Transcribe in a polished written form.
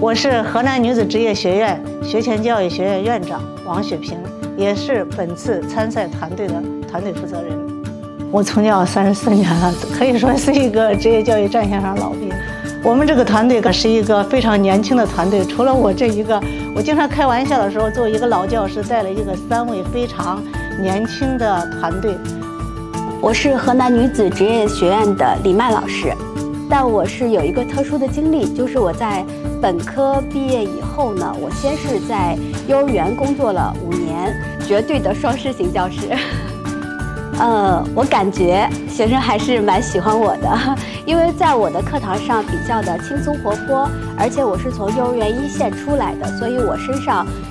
我是河南女子职业学院学前教育学院院长王雪萍，也是本次参赛团队的团队负责人。我从教34年了，可以说是一个职业教育战线上老兵。我们这个团队可是一个非常年轻的团队，除了我这一个，我经常开玩笑的时候，作为一个老教师，带了一个3位非常年轻的团队。 我是河南女子职业学院的李曼老师，但我是有一个特殊的经历，就是我在本科毕业以后呢，我先是在幼儿园工作了5年，绝对的双师型教师。我感觉学生还是蛮喜欢我的，因为在我的课堂上比较的轻松活泼，而且我是从幼儿园1线出来的，所以我身上